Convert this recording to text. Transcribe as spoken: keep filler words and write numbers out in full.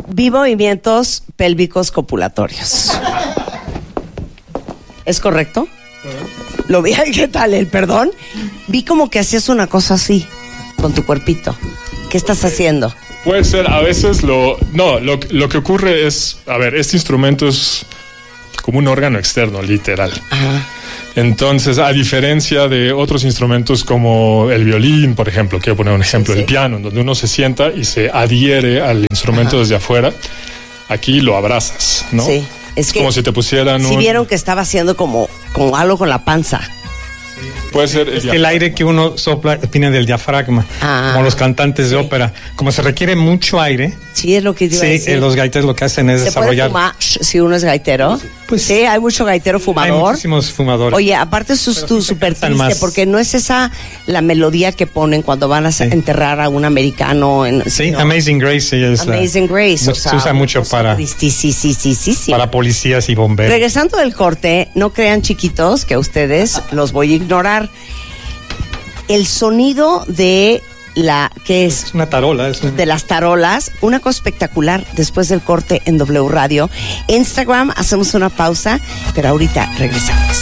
vi movimientos pélvicos copulatorios. ¿Es correcto? Lo vi, ¿qué tal el perdón? Vi como que hacías una cosa así con tu cuerpito. ¿Qué estás haciendo? Puede ser, a veces lo... No, lo, lo que ocurre es... A ver, este instrumento es como un órgano externo, literal. Ajá. Entonces, a diferencia de otros instrumentos como el violín, por ejemplo, quiero poner un ejemplo, sí, sí. el piano, en donde uno se sienta y se adhiere al instrumento Ajá. desde afuera, aquí lo abrazas, ¿no? Sí. Es que, como si te pusieran si un... vieron que estaba haciendo como, como algo con la panza. Puede ser el, es que el aire que uno sopla viene del diafragma, ah, como los cantantes de sí. ópera. Como se requiere mucho aire, sí, es lo que iba a decir. Sí, los gaiteros lo que hacen es ¿Se desarrollar. puede fumar si uno es gaitero? Pues sí, hay mucho gaitero fumador. Hay muchísimos fumadores. Oye, aparte eso es tú súper triste, más. Porque no es esa la melodía que ponen cuando van a sí. enterrar a un americano. En, sí, ¿no? Amazing Grace. Es Amazing la, Grace. O se sea, usa mucho para, sí, sí, sí, sí, sí, sí. para policías y bomberos. Regresando del corte, no crean, chiquitos, que a ustedes los voy a ignorar. El sonido de la que es, es una tarola, es un... de las tarolas, una cosa espectacular después del corte en W Radio. Instagram, hacemos una pausa, pero ahorita regresamos.